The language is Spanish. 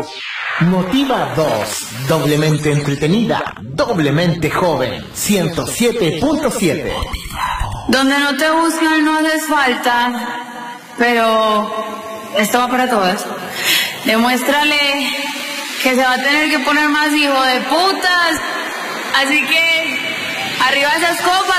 Motiva 2, doblemente entretenida, doblemente joven, 107.7. Donde no te buscan no haces falta, pero esto va para todas. Demuéstrale que se va a tener que poner más hijo de putas. Así que, arriba esas copas.